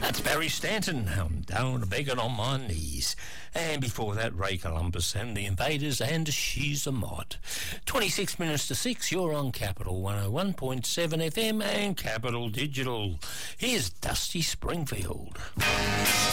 That's Barry Stanton. I'm down a begging on my knees. And before that, Ray Columbus and the Invaders and She's a Mod. 26 minutes to 6, you're on Capital 101.7 FM and Capital Digital. Here's Dusty Springfield.